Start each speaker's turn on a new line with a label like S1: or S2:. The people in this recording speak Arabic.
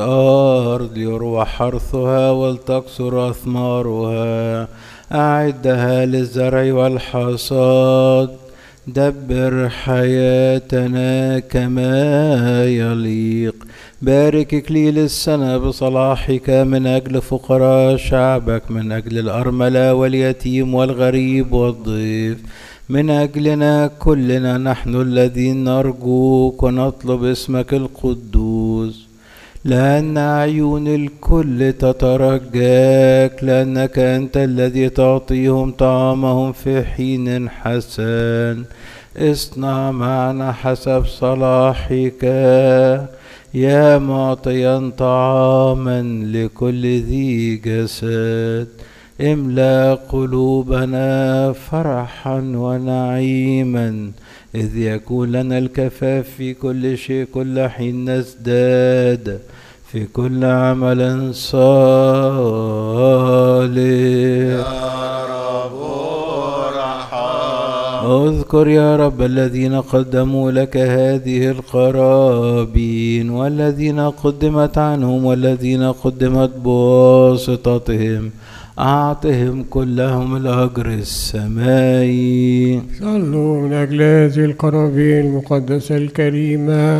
S1: الأرض يروى حرثها ولتكثر أثمارها. أعدها للزرع والحصاد. دبر حياتنا كما يليق. بارك إكليل السنة بصلاحك من أجل فقراء شعبك، من أجل الأرملة واليتيم والغريب والضيف، من أجلنا كلنا نحن الذين نرجوك ونطلب اسمك القدوس، لأن عيون الكل تترجاك، لأنك أنت الذي تعطيهم طعامهم في حين حسن. اصنع معنا حسب صلاحك يا معطيا طعاما لكل ذي جسد. املأ قلوبنا فرحا ونعيما، إذ يكون لنا الكفاف في كل شيء، كل حين نزداد في كل عمل صالح. اذكر يا رب الذين قدموا لك هذه القرابين، والذين قدمت عنهم، والذين قدمت بواسطتهم. أعطهم كلهم الأجر السمائي.
S2: صلوا من أجل هذه القرابين المقدسة الكريمة